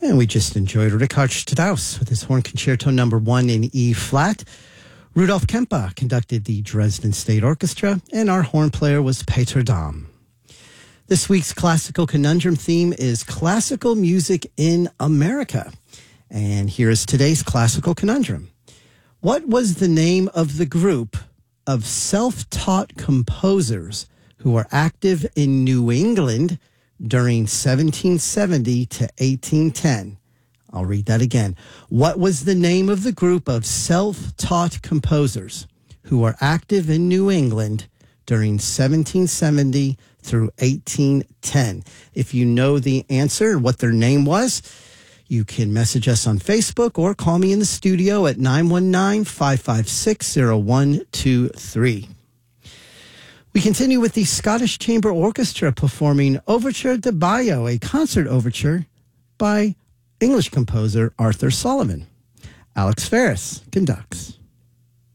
And we just enjoyed Richard Strauss with his Horn Concerto number 1 in E flat. Rudolf Kempe conducted the Dresden State Orchestra, and our horn player was Peter Dahm. This week's Classical Conundrum theme is classical music in America. And here is today's Classical Conundrum. What was the name of the group of self-taught composers who were active in New England during 1770 to 1810? I'll read that again. What was the name of the group of self-taught composers who were active in New England during 1770 through 1810? If you know the answer, what their name was, you can message us on Facebook or call me in the studio at 919-556-0123. We continue with the Scottish Chamber Orchestra performing Overture de Bayo, a concert overture by English composer Arthur Solomon. Alex Ferris conducts.